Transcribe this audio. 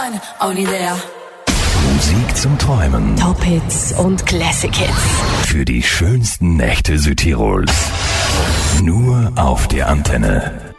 one, only there. Musik zum Träumen. Top-Hits und Classic-Hits. Für die schönsten Nächte Südtirols. Nur auf der Antenne.